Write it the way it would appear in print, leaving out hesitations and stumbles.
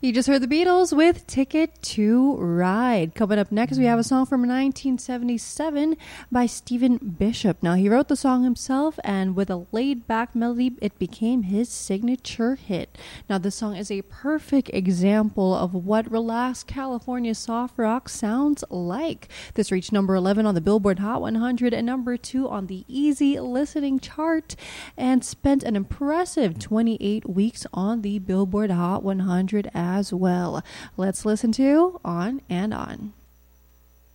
You just heard the Beatles with Ticket to Ride. Coming up next, we have a song from 1977 by Stephen Bishop. Now, he wrote the song himself, and with a laid-back melody, it became his signature hit. Now, this song is a perfect example of what relaxed California soft rock sounds like. This reached number 11 on the Billboard Hot 100 and number 2 on the Easy Listening chart, and spent an impressive 28 weeks on the Billboard Hot 100 as well. Let's listen to On and On.